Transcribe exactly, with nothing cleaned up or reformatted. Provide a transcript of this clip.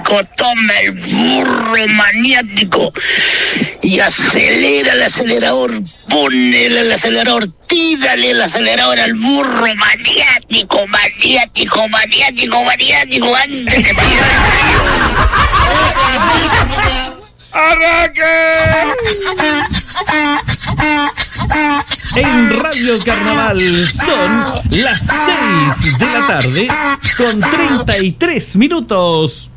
maniático, toma el burro maniático y acelera el acelerador, ponele el acelerador, tírale el acelerador al burro maniático, maniático, maniático, maniático, antes de tirar el río. ¡Arranque! En Radio Carnaval son las seis de la tarde con treinta y tres minutos.